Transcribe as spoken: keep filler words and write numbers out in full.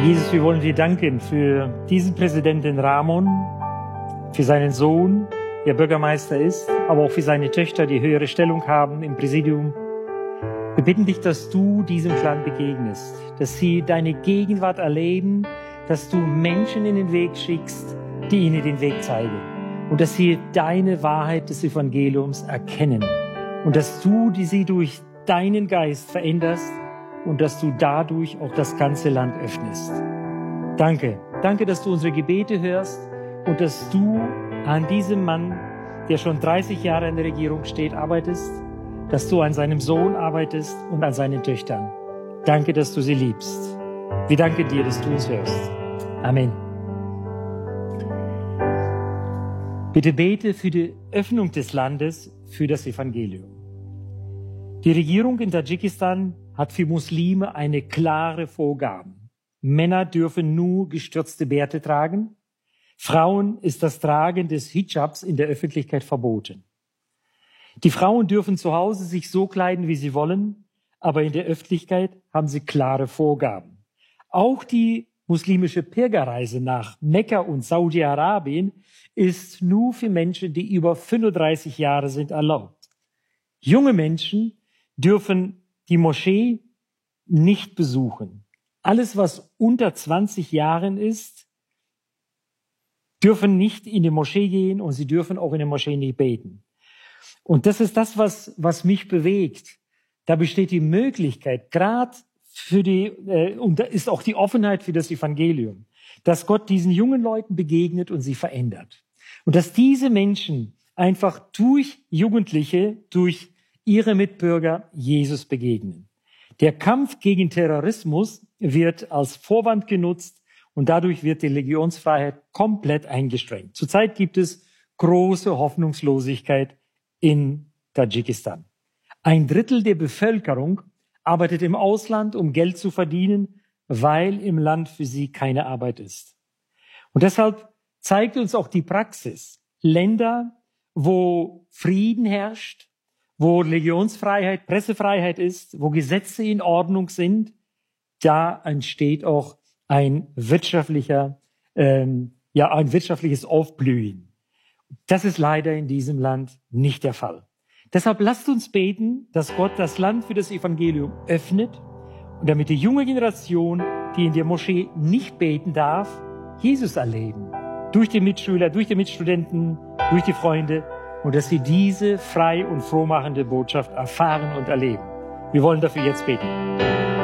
Jesus, wir wollen dir danken für diesen Präsidenten Ramon, für seinen Sohn, der Bürgermeister ist, aber auch für seine Töchter, die höhere Stellung haben im Präsidium. Wir bitten dich, dass du diesem Clan begegnest, dass sie deine Gegenwart erleben, dass du Menschen in den Weg schickst, die ihnen den Weg zeigen und dass sie deine Wahrheit des Evangeliums erkennen und dass du die sie durch deinen Geist veränderst und dass du dadurch auch das ganze Land öffnest. Danke, danke, dass du unsere Gebete hörst und dass du an diesem Mann, der schon dreißig Jahre in der Regierung steht, arbeitest, dass du an seinem Sohn arbeitest und an seinen Töchtern. Danke, dass du sie liebst. Wir danken dir, dass du uns hörst. Amen. Bitte bete für die Öffnung des Landes für das Evangelium. Die Regierung in Tadschikistan hat für Muslime eine klare Vorgabe. Männer dürfen nur gestürzte Bärte tragen. Frauen ist das Tragen des Hijabs in der Öffentlichkeit verboten. Die Frauen dürfen zu Hause sich so kleiden, wie sie wollen, aber in der Öffentlichkeit haben sie klare Vorgaben. Auch die muslimische Pilgerreise nach Mekka und Saudi-Arabien ist nur für Menschen, die über fünfunddreißig Jahre sind, erlaubt. Junge Menschen dürfen die Moschee nicht besuchen. Alles, was unter zwanzig Jahren ist, dürfen nicht in die Moschee gehen und sie dürfen auch in der Moschee nicht beten. Und das ist das, was, was mich bewegt. Da besteht die Möglichkeit, gerade für die, äh, und da ist auch die Offenheit für das Evangelium, dass Gott diesen jungen Leuten begegnet und sie verändert. Und dass diese Menschen einfach durch Jugendliche, durch ihre Mitbürger Jesus begegnen. Der Kampf gegen Terrorismus wird als Vorwand genutzt und dadurch wird die Religionsfreiheit komplett eingeschränkt. Zurzeit gibt es große Hoffnungslosigkeit in Tadschikistan. Ein Drittel der Bevölkerung arbeitet im Ausland, um Geld zu verdienen, weil im Land für sie keine Arbeit ist. Und deshalb zeigt uns auch die Praxis, Länder, wo Frieden herrscht, wo Religionsfreiheit, Pressefreiheit ist, wo Gesetze in Ordnung sind, da entsteht auch ein wirtschaftlicher, ähm, ja, ein wirtschaftliches Aufblühen. Das ist leider in diesem Land nicht der Fall. Deshalb lasst uns beten, dass Gott das Land für das Evangelium öffnet und damit die junge Generation, die in der Moschee nicht beten darf, Jesus erleben. Durch die Mitschüler, durch die Mitstudenten, durch die Freunde und dass sie diese frei und frohmachende Botschaft erfahren und erleben. Wir wollen dafür jetzt beten.